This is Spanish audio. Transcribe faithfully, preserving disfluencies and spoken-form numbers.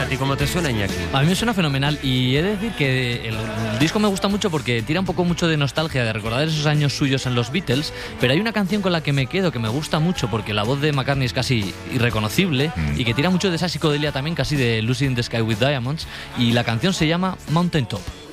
¿A ti cómo te suena, Iñaki? A mí me suena fenomenal y he de decir que el, el disco me gusta mucho porque tira un poco mucho de nostalgia, de recordar esos años suyos en los Beatles, pero hay una canción con la que me quedo que me gusta mucho porque la voz de McCartney es casi irreconocible mm. y que tira mucho de esa psicodelia también, casi de Lucy in the Sky with Diamonds, y la canción se llama Mountain Top.